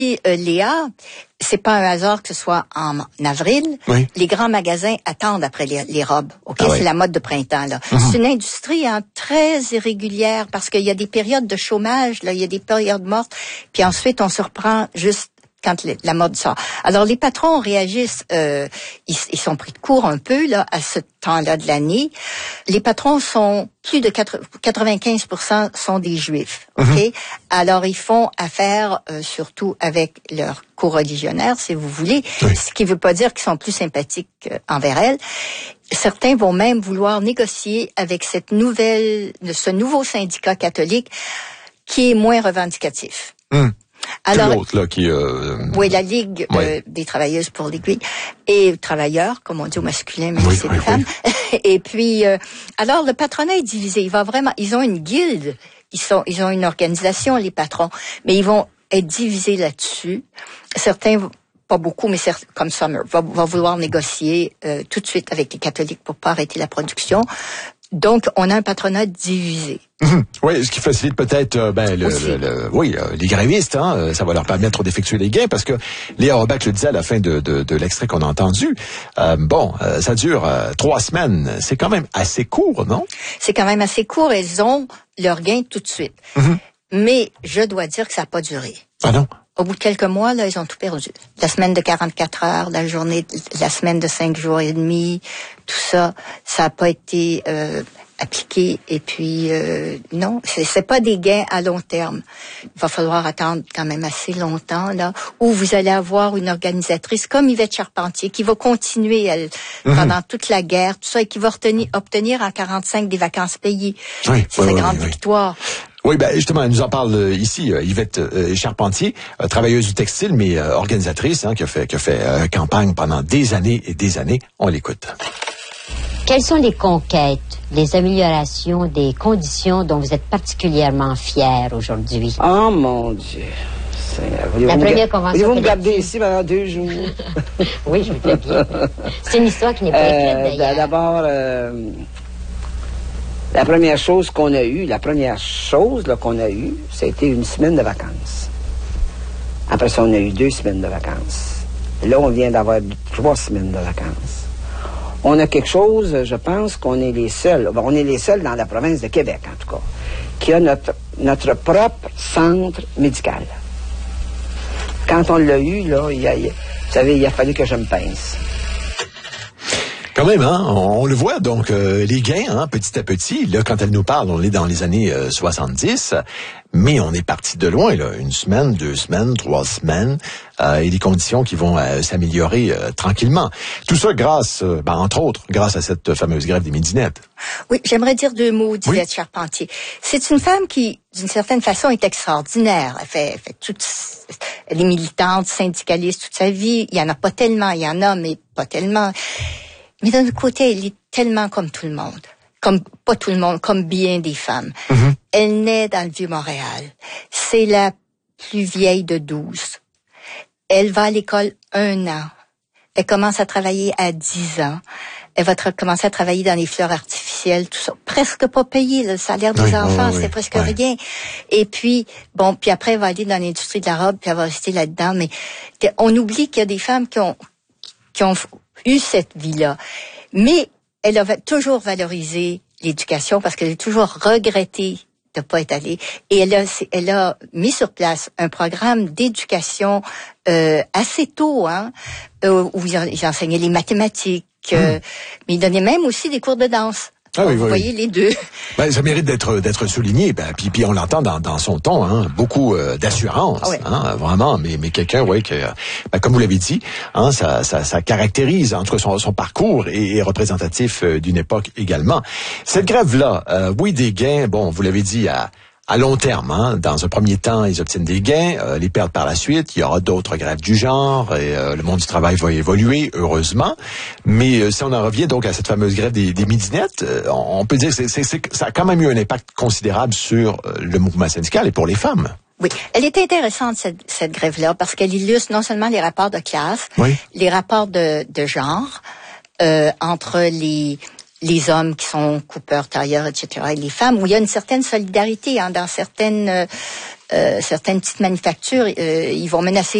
Léa, c'est pas un hasard que ce soit en avril. Oui. Les grands magasins attendent après les robes. Ok, Ah oui. C'est la mode de printemps là. C'est une industrie très irrégulière parce qu'il y a des périodes de chômage, là, il y a des périodes mortes, puis ensuite on se reprend juste quand la mode sort. Alors les patrons réagissent, ils sont pris de court un peu là à ce temps-là de l'année. Les patrons sont plus de 95% sont des Juifs. Ok, alors ils font affaire surtout avec leurs co-religionnaires, si vous voulez, ce qui veut pas dire qu'ils sont plus sympathiques envers elles. Certains vont même vouloir négocier avec ce nouveau syndicat catholique qui est moins revendicatif. Alors, l'autre, là, qui... oui, la Ligue des travailleuses pour l'aiguille et travailleurs, comme on dit au masculin, mais c'est des femmes. Et puis, alors, le patronat est divisé. Ils ont une guilde. Ils ont une organisation, les patrons. Mais ils vont être divisés là-dessus. Certains, pas beaucoup, mais comme Summer, va vouloir négocier tout de suite avec les catholiques pour pas arrêter la production. Donc, on a un patronat divisé. Oui, ce qui facilite peut-être les grévistes, hein, ça va leur permettre d'effectuer les gains parce que Léa Robach le disait à la fin de l'extrait qu'on a entendu. Ça dure 3 semaines, c'est quand même assez court, non? C'est quand même assez court, elles ont leur gain tout de suite. Mais je dois dire que ça n'a pas duré. Ah non? Au bout de quelques mois, là, ils ont tout perdu. La semaine de 44 heures, la semaine de 5 jours et demi, tout ça, ça n'a pas été appliqué. Et puis, non, c'est pas des gains à long terme. Il va falloir attendre quand même assez longtemps, là, où vous allez avoir une organisatrice comme Yvette Charpentier qui va continuer, elle, pendant toute la guerre, tout ça, et qui va obtenir en 45 des vacances payées. C'est sa grande victoire. Oui, justement, elle nous en parle ici, Yvette Charpentier, travailleuse du textile, mais organisatrice, qui a fait campagne pendant des années et des années. On l'écoute. Quelles sont les conquêtes, les améliorations des conditions dont vous êtes particulièrement fiers aujourd'hui? Oh mon Dieu! La première convention. Vous me garder ici pendant 2 jours. Oui, je vous fais bien. C'est une histoire qui n'est pas écrite, d'ailleurs. D'abord, la première chose qu'on a eue, c'était une semaine de vacances. Après ça, on a eu 2 semaines de vacances. Là, on vient d'avoir 3 semaines de vacances. On a quelque chose, je pense qu'on est les seuls, on est les seuls dans la province de Québec, en tout cas, qui a notre propre centre médical. Quand on l'a eu, là, vous savez, il a fallu que je me pince. Quand même, on le voit, donc les gains, petit à petit, là, quand elle nous parle, on est dans les années 70, mais on est parti de loin, là, 1 semaine, 2 semaines, 3 semaines, et des conditions qui vont s'améliorer tranquillement. Tout ça grâce, entre autres, grâce à cette fameuse grève des midinettes. Oui, j'aimerais dire 2 mots d'Yvette Charpentier. C'est une femme qui, d'une certaine façon, est extraordinaire. Elle est militante, syndicaliste toute sa vie. Il y en a pas tellement, il y en a, mais pas tellement. Mais d'un autre côté, elle est tellement comme tout le monde. Pas tout le monde, comme bien des femmes. Elle naît dans le Vieux-Montréal. C'est la plus vieille de 12. Elle va à l'école 1 an. Elle commence à travailler à 10 ans. Elle va commencer à travailler dans les fleurs artificielles, tout ça. Presque pas payé, le salaire des enfants, c'est presque rien. Et puis, puis après, elle va aller dans l'industrie de la robe, puis elle va rester là-dedans. Mais on oublie qu'il y a des femmes qui ont eu cette vie-là. Mais elle a toujours valorisé l'éducation parce qu'elle a toujours regretté de pas être allée. Et elle a mis sur place un programme d'éducation assez tôt, où ils enseignaient les mathématiques, mais ils donnaient même aussi des cours de danse. Vous voyez les deux. Ça mérite d'être souligné. Puis on l'entend dans son ton, beaucoup d'assurance, vraiment. Mais quelqu'un, comme vous l'avez dit, ça caractérise, en tout cas son parcours est représentatif d'une époque également. Cette grève-là, des gains. Vous l'avez dit à long terme, dans un premier temps, ils obtiennent des gains, les perdent par la suite. Il y aura d'autres grèves du genre et le monde du travail va évoluer, heureusement. Mais si on en revient donc à cette fameuse grève des midinettes, on peut dire que ça a quand même eu un impact considérable sur le mouvement syndical et pour les femmes. Oui, elle est intéressante, cette grève-là, parce qu'elle illustre non seulement les rapports de classe, les rapports de genre entre les hommes qui sont coupeurs, tailleurs, etc., et les femmes, où il y a une certaine solidarité dans certaines certaines petites manufactures, ils vont menacer